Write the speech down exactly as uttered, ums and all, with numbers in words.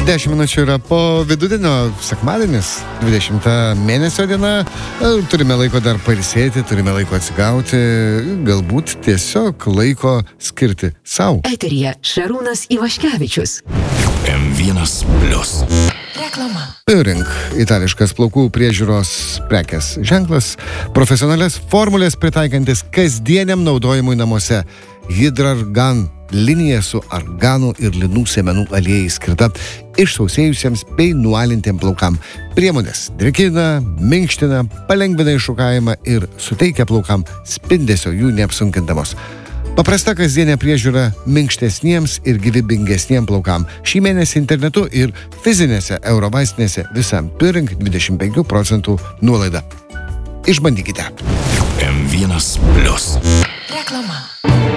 dešimt minučių yra po vidudienio, sekmadienis, dvidešimta mėnesio diena. Turime laiko dar pailsėti, turime laiko atsigauti, galbūt tiesiog laiko skirti sau. Eteryje Šarūnas Ivaškevičius. M vienas plius. Reklama. Purink, itališkas plaukų priežiūros prekės ženklas, profesionalias formulės pritaikantis kasdieniam naudojimui namuose. Hidrargan linija su arganų ir linų sėmenų aliejais skirta išsausėjusiems bei nualintiem plaukam. Priemonės drėkina, minkština, palengvina iššukavimą ir suteikia plaukam spindesio jų neapsunkindamos. Paprasta kasdienė priežiūra minkštesniems ir gyvybingesniems plaukam. Šį mėnesį internetu ir fizinėse eurovaistinėse visam Purink dvidešimt penkių procentų nuolaida. Išbandykite. M vienas plius. Reklama.